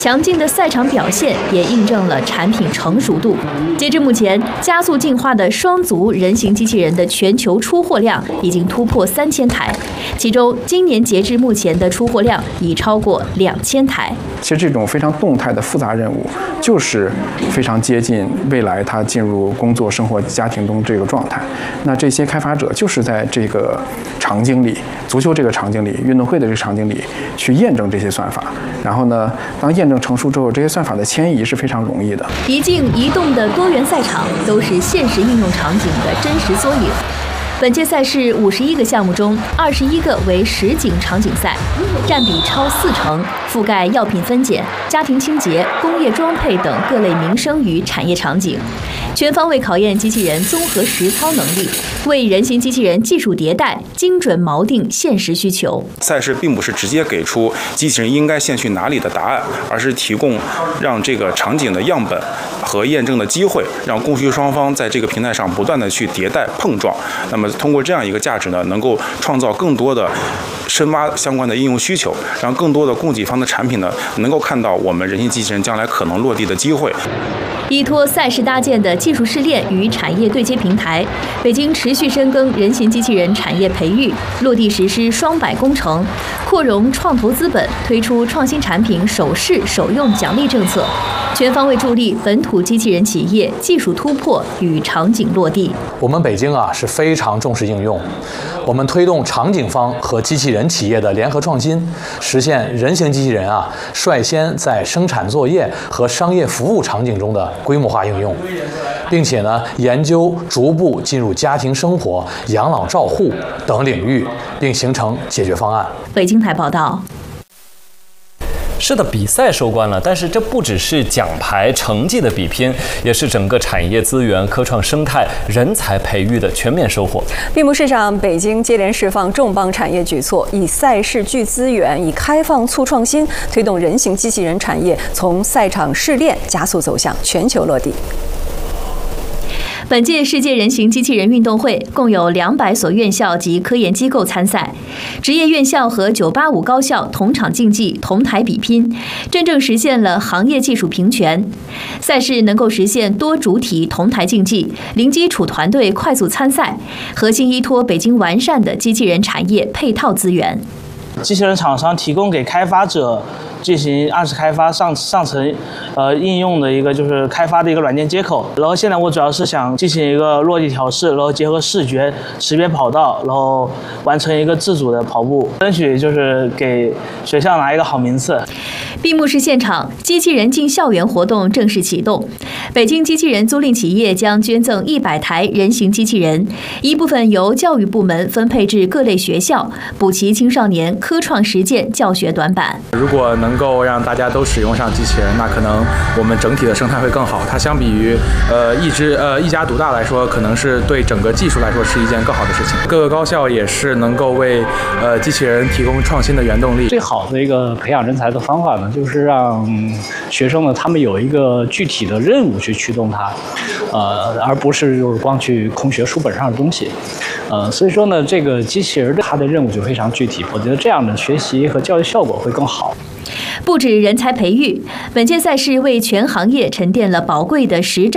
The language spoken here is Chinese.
强劲的赛场表现也印证了产品成熟度。截至目前，加速进化的双足人形机器人的全球出货量已经突破3000台，其中今年截至目前的出货量已超过2000台。 其实这种非常动态的复杂任务，就是非常接近未来他进入工作、生活、家庭中这个状态。那这些开发者就是在这个场景里，足球这个场景里、运动会的这个场景里去验证这些算法。然后呢，当验证成熟之后，这些算法的迁移是非常容易的。 一静一动的多元赛场都是现实应用场景的真实缩影。本届赛事51个项目中，21个为实景场景赛，占比超40%，覆盖药品分拣、家庭清洁、工业装配等各类民生与产业场景，全方位考验机器人综合实操能力，为人形机器人技术迭代精准锚定现实需求。 赛事并不是直接给出机器人应该先去哪里的答案，而是提供让这个场景的样本和验证的机会，让供需双方在这个平台上不断的去迭代碰撞。那么通过这样一个价值呢，能够创造更多的深挖相关的应用需求，让更多的供给方的产品呢，能够看到我们人形机器人将来可能落地的机会。 依托赛事搭建的技术试炼与产业对接平台，北京持续深耕人形机器人产业培育，落地实施双百工程，扩容创投资本，推出创新产品首试首用奖励政策，全方位助力本土机器人企业技术突破与场景落地。 我们北京是非常重视应用，我们推动场景方和机器人企业的联合创新，实现人形机器人率先在生产作业和商业服务场景中的规模化应用，并且研究逐步进入家庭生活、养老照护等领域，并形成解决方案。 北京台报道。 是的，比赛收官了，但是这不只是奖牌成绩的比拼，也是整个产业资源、科创生态、人才培育的全面收获。 闭幕式上，北京接连释放重磅产业举措，以赛事聚资源，以开放促创新，推动人形机器人产业从赛场试炼加速走向全球落地。 本届世界人形机器人运动会共有200所院校及科研机构参赛，职业院校和985高校同场竞技、同台比拼，真正实现了行业技术平权。赛事能够实现多主体同台竞技，零基础团队快速参赛，核心依托北京完善的机器人产业配套资源。 机器人厂商提供给开发者进行暗示开发上层应用的一个就是开发的一个软件接口。然后现在我主要是想进行一个落地调试，然后结合视觉识别跑道，然后完成一个自主的跑步，争取就是给学校拿一个好名次。 闭幕式现场，机器人进校园活动正式启动。北京机器人租赁企业将捐赠100台人形机器人，一部分由教育部门分配至各类学校，补齐青少年科创实践教学短板。 如果能够让大家都使用上机器人，那可能我们整体的生态会更好。它相比于一家独大来说，可能是对整个技术来说是一件更好的事情。各个高校也是能够为机器人提供创新的原动力。 最好的一个培养人才的方法呢，就是让学生呢他们有一个具体的任务去驱动它，而不是就是光去空学书本上的东西。所以说呢，这个机器人它的任务就非常具体，我觉得这样的学习和教育效果会更好。 不止人才培育，本届赛事为全行业沉淀了宝贵的实战